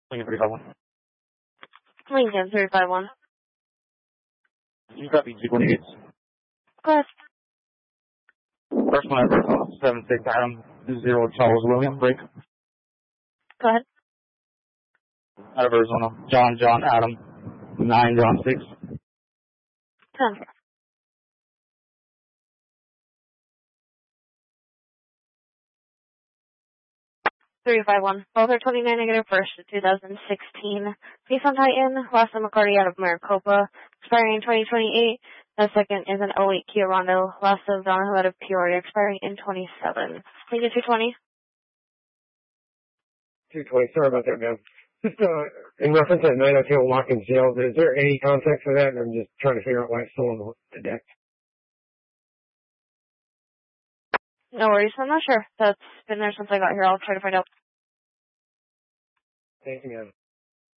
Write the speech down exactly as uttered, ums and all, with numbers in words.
Lincoln three five one. Lincoln three five one. You copy G twenty-eight. Go ahead. First one ever, seven six Adam, zero Charles William, break. Go ahead. Out of Arizona, John John Adam, nine John six. ten. three five one. Both are twenty-nine negative first of two thousand sixteen. Nissan Titan, Lassa McCarty out of Maricopa, expiring in twenty twenty-eight. The second is an oh eight Kia Rondo, Lassa Donahoe out of Peoria, expiring in twenty-seven. Lincoln two twenty. two twenty, sorry about that, man. Just uh, in reference to nine oh two lock-in sales, is there any context for that? I'm just trying to figure out why it's still on the deck. No worries, I'm not sure. That's been there since I got here. I'll try to find out. Thank you, man.